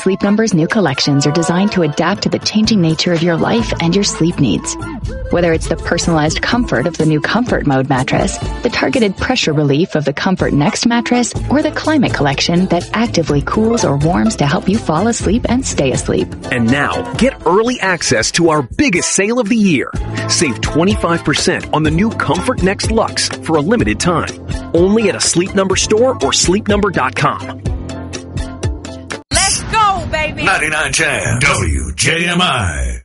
Sleep Number's new collections are designed to adapt to the changing nature of your life and your sleep needs. Whether it's the personalized comfort of the new Comfort Mode mattress, the targeted pressure relief of the Comfort Next mattress, or the Climate Collection that actively cools or warms to help you fall asleep and stay asleep. And now, get early access to our biggest sale of the year. Save 25% on the new Comfort Next Luxe for a limited time. Only at a Sleep Number store or sleepnumber.com. Let's go, baby. 99 Jam, WJMI.